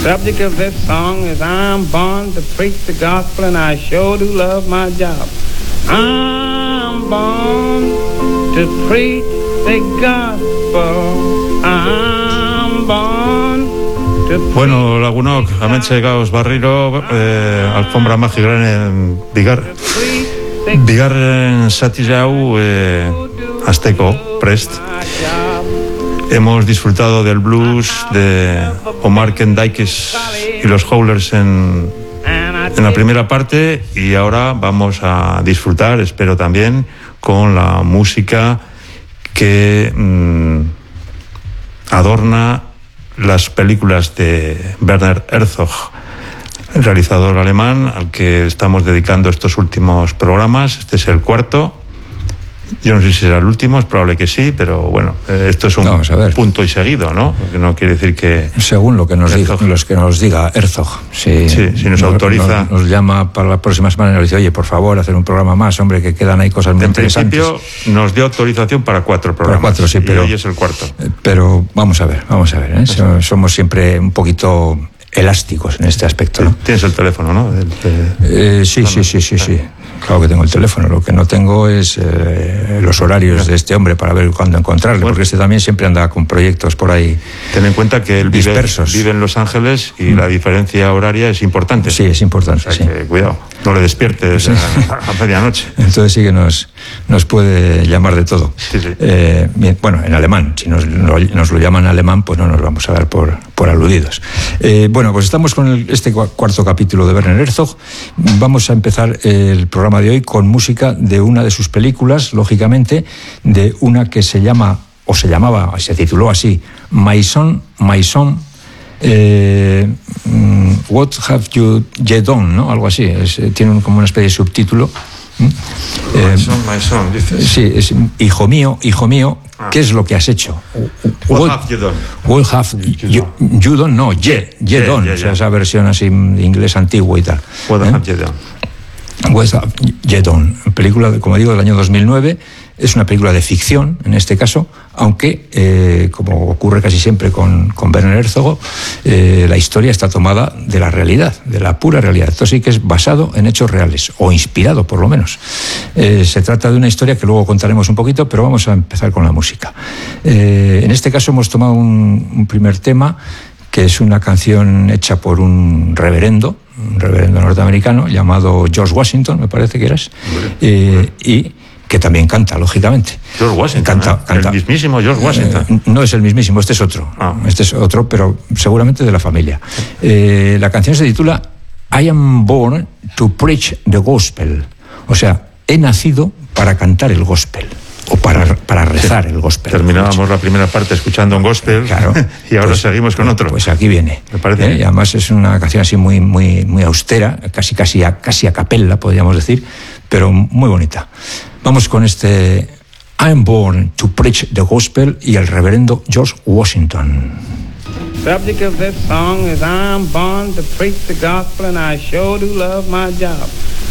subject of this song is I'm born to preach the gospel and I sure do love my job. I'm born to preach the gospel. I'm born to preach. Bueno, Lagunok, amentxe gauz barriro, alfombra magigraren bigarren satira hau azteko prest. Hemos disfrutado del blues de Omar Kendikes y los Howlers en la primera parte, y ahora vamos a disfrutar, espero también, con la música que adorna las películas de Werner Herzog, el realizador alemán al que estamos dedicando estos últimos programas. Este es el cuarto. Yo no sé si será el último, es probable que sí, pero bueno, esto es un punto y seguido, ¿no? Porque no quiere decir que... Según lo que nos diga Herzog. Si nos autoriza... Nos llama para la próxima semana y nos dice, oye, por favor, hacer un programa más, hombre, que quedan ahí cosas muy interesantes. En principio nos dio autorización para 4 programas. Para 4, sí, pero... Y hoy es el cuarto. Pero vamos a ver, ¿eh? Somos siempre un poquito elásticos en este aspecto, ¿no? Tienes el teléfono, ¿no? Sí. Claro que tengo el teléfono, lo que no tengo es los horarios de este hombre para ver cuándo encontrarle, porque este también siempre anda con proyectos por ahí. Ten en cuenta que él vive en Los Ángeles y la diferencia horaria es importante. Sí, es importante. O sea, que, cuidado, no le despiertes a medianoche. Entonces sí que nos puede llamar de todo. Sí. Bien, bueno, en alemán. Si nos lo llaman en alemán, pues no nos vamos a dar por aludidos. Bueno, pues estamos con este cuarto capítulo de Werner Herzog. Vamos a empezar el programa de hoy con música de una de sus películas, lógicamente, de una que se tituló así, My Son, What Have You Done, ¿no? Algo así, tiene como una especie de subtítulo. My son, dices. Sí, es hijo mío, ¿qué es lo que has hecho? What have you done? What have you done? No, ye done, o sea, esa versión así de inglés antiguo y tal. What have you done? What have you done? Película, como digo, del año 2009. Es una película de ficción, en este caso, aunque, como ocurre casi siempre con Werner Herzog, la historia está tomada de la realidad, de la pura realidad. Esto sí que es basado en hechos reales, o inspirado por lo menos. Se trata de una historia que luego contaremos un poquito, pero vamos a empezar con la música. En este caso hemos tomado un primer tema, que es una canción hecha por un reverendo norteamericano llamado George Washington, me parece que eras, y que también canta, lógicamente. George Washington, canta. El mismísimo George Washington. No es el mismísimo, este es otro. Este es otro, pero seguramente de la familia. La canción se titula I am born to preach the gospel. O sea, he nacido para cantar el gospel. O para rezar el gospel. Terminábamos la primera parte escuchando un gospel, claro, y ahora pues, seguimos con otro. Pues aquí viene. Me parece. Y además es una canción así muy austera, casi a capella, podríamos decir, pero muy bonita. Vamos con este I'm born to preach the gospel y el reverendo George Washington. Subject of this song is I'm born to preach the gospel and I sure do love my job.